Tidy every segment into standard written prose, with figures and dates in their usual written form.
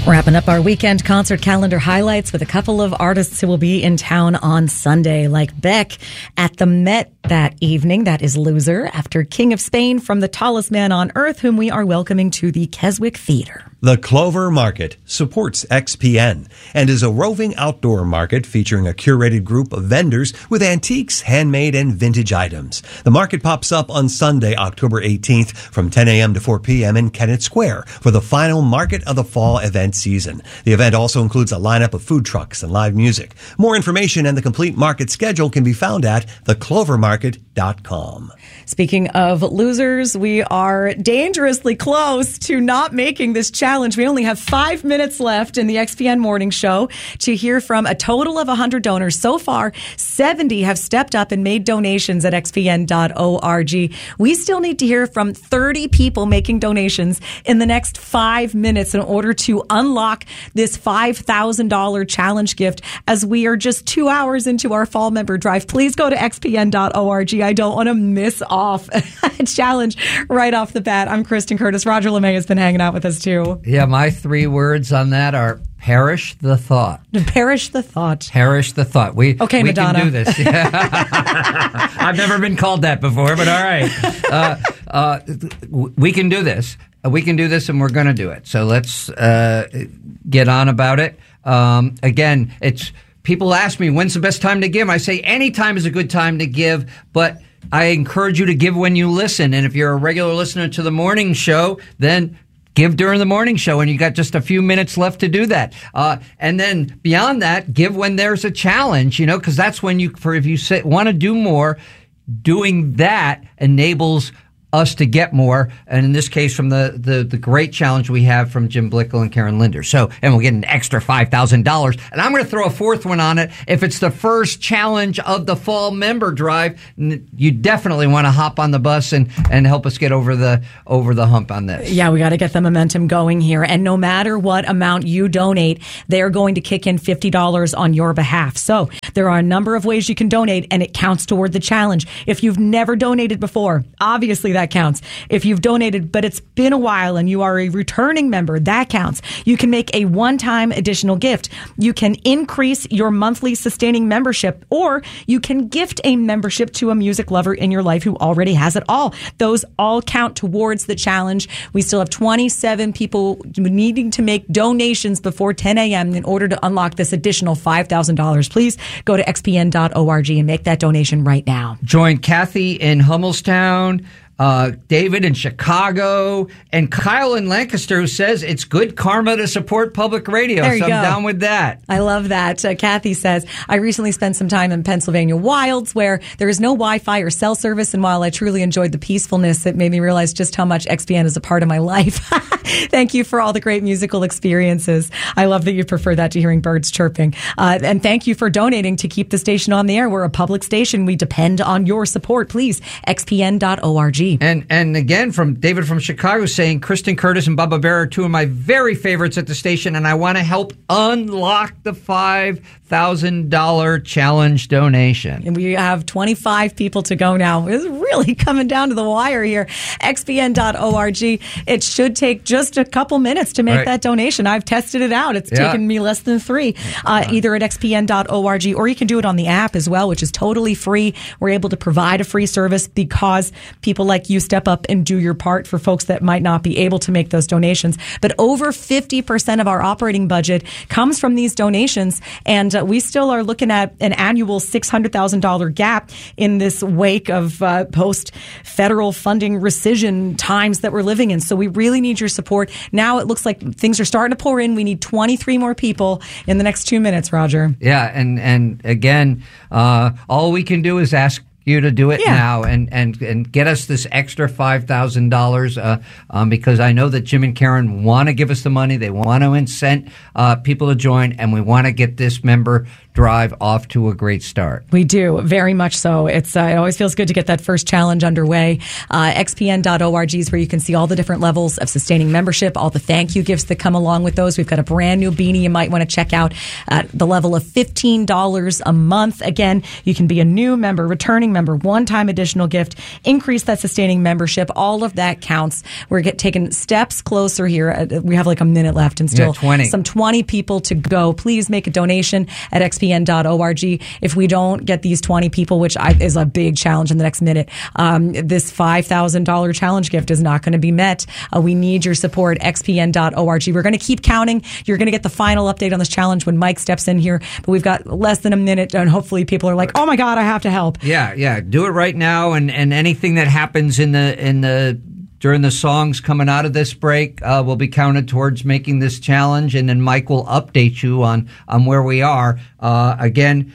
Wrapping up our weekend concert calendar highlights with a couple of artists who will be in town on Sunday, like Beck at the Met that evening. That is Loser, after King of Spain from The Tallest Man on Earth, whom we are welcoming to the Keswick Theater. The Clover Market supports XPN and is a roving outdoor market featuring a curated group of vendors with antiques, handmade, and vintage items. The market pops up on Sunday, October 18th from 10 a.m. to 4 p.m. in Kennett Square for the final Market of the Fall event season. The event also includes a lineup of food trucks and live music. More information and the complete market schedule can be found at theclovermarket.com. Speaking of losers, we are dangerously close to not making this challenge. We only have 5 minutes left in the XPN Morning Show to hear from a total of 100 donors. So far, 70 have stepped up and made donations at xpn.org. We still need to hear from 30 people making donations in the next 5 minutes in order to unlock this $5,000 challenge gift, as we are just 2 hours into our fall member drive. Please go to xpn.org. I don't want to miss off a challenge right off the bat. I'm Kristen Curtis. Roger LeMay has been hanging out with us too. Yeah, my 3 words on that are perish the thought. Perish the thought. Perish the thought. We Madonna. Can do this. I've never been called that before, but all right. We can do this. We can do this, and we're going to do it. So let's get on about it. Again, it's people ask me, when's the best time to give? I say any time is a good time to give, but I encourage you to give when you listen. And if you're a regular listener to the morning show, then give during the morning show, and you got just a few minutes left to do that. And then beyond that, give when there's a challenge, because that's when if you want to do more, doing that enables us to get more, and in this case from the great challenge we have from Jim Blickel and Karen Linder. And we'll get an extra $5,000. And I'm going to throw a fourth one on it. If it's the first challenge of the fall member drive, you definitely want to hop on the bus and help us get over the hump on this. Yeah, we got to get the momentum going here. And no matter what amount you donate, they're going to kick in $50 on your behalf. So there are a number of ways you can donate, and it counts toward the challenge. If you've never donated before, obviously that counts. If you've donated, but it's been a while and you are a returning member, that counts. You can make a one-time additional gift. You can increase your monthly sustaining membership, or you can gift a membership to a music lover in your life who already has it all. Those all count towards the challenge. We still have 27 people needing to make donations before 10 a.m. in order to unlock this additional $5,000. Please go to xpn.org and make that donation right now. Join Kathy in Hummelstown, David in Chicago, and Kyle in Lancaster, who says it's good karma to support public radio. There you go. I'm down with that. I love that. Kathy says, I recently spent some time in Pennsylvania wilds where there is no Wi-Fi or cell service, and while I truly enjoyed the peacefulness, it made me realize just how much XPN is a part of my life. Thank you for all the great musical experiences. I love that you prefer that to hearing birds chirping. And thank you for donating to keep the station on the air. We're a public station. We depend on your support. Please, xpn.org. And again, from David from Chicago saying, Kristen Curtis and Bubba Bear are 2 of my very favorites at the station, and I want to help unlock the $5,000 challenge donation. And we have 25 people to go now. It's really coming down to the wire here. xpn.org. It should take just a couple minutes to make that donation. I've tested it out. It's taken me less than 3, either at xpn.org, or you can do it on the app as well, which is totally free. We're able to provide a free service because people like you step up and do your part for folks that might not be able to make those donations. But over 50% of our operating budget comes from these donations, and we still are looking at an annual $600,000 gap in this wake of post-federal funding rescission times that we're living in. So we really need your support. Now it looks like things are starting to pour in. We need 23 more people in the next 2 minutes, Roger. Yeah, and again, all we can do is ask you to do it now and get us this extra $5,000 because I know that Jim and Karen want to give us the money. They want to incent people to join, and we want to get this member drive off to a great start. We do, very much so. It always feels good to get that first challenge underway. XPN.org is where you can see all the different levels of sustaining membership, all the thank you gifts that come along with those. We've got a brand new beanie you might want to check out at the level of $15 a month. Again, you can be a new member, returning member, one-time additional gift, increase that sustaining membership. All of that counts. We're taking steps closer here. We have like a minute left and still 20 people to go. Please make a donation at xpn.org. If we don't get these 20 people, which is a big challenge in the next minute, this $5,000 challenge gift is not going to be met. We need your support. xpn.org. We're going to keep counting. You're going to get the final update on this challenge when Mike steps in here, but we've got less than a minute, and hopefully people are like, oh my God, I have to help. Yeah. Do it right now, and anything that happens during the songs coming out of this break will be counted towards making this challenge, and then Mike will update you on where we are. Again,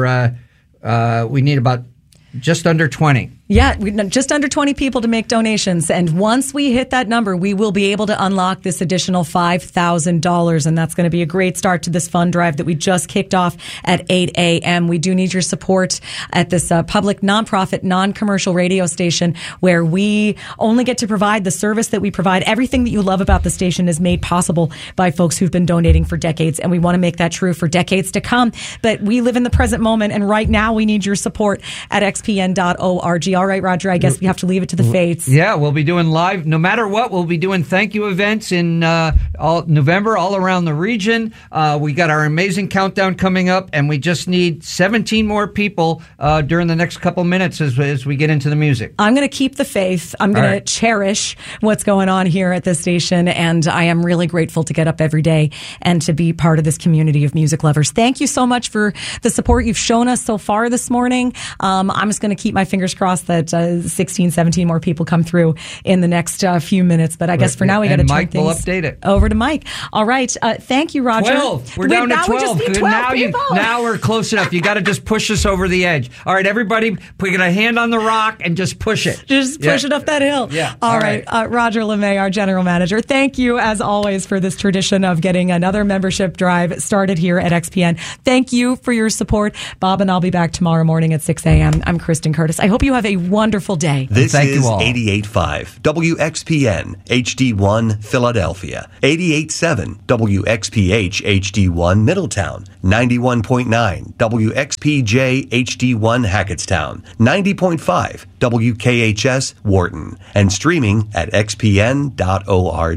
we need about just under 20. Yeah, just under 20 people to make donations. And once we hit that number, we will be able to unlock this additional $5,000. And that's going to be a great start to this fund drive that we just kicked off at 8 a.m. We do need your support at this public, nonprofit, non-commercial radio station where we only get to provide the service that we provide. Everything that you love about the station is made possible by folks who've been donating for decades. And we want to make that true for decades to come. But we live in the present moment. And right now we need your support at xpn.org. All right, Roger, I guess we have to leave it to the fates. Yeah, we'll be doing live, no matter what, we'll be doing thank you events in November all around the region. We got our amazing countdown coming up, and we just need 17 more people during the next couple minutes as we get into the music. I'm going to keep the faith. I'm going to cherish what's going on here at this station, and I am really grateful to get up every day and to be part of this community of music lovers. Thank you so much for the support you've shown us so far this morning. I'm just going to keep my fingers crossed that 16, 17 more people come through in the next few minutes. But I guess for now we got to turn things will update it over to Mike. All right. Thank you, Roger. 12. We're down to 12. We just need 12 now we're close enough. You got to just push us over the edge. All right, everybody, put a hand on the rock and just push it. Just push it up that hill. Yeah. All right. Roger LeMay, our general manager. Thank you, as always, for this tradition of getting another membership drive started here at XPN. Thank you for your support. Bob and I'll be back tomorrow morning at 6 a.m. I'm Kristen Curtis. I hope you have a wonderful day. This is 88.5 WXPN HD1 Philadelphia, 88.7 WXPH HD1 Middletown, 91.9 WXPJ HD1 Hackettstown, 90.5 WKHS Wharton, and streaming at xpn.org.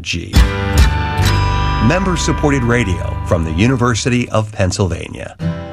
Member-supported radio from the University of Pennsylvania.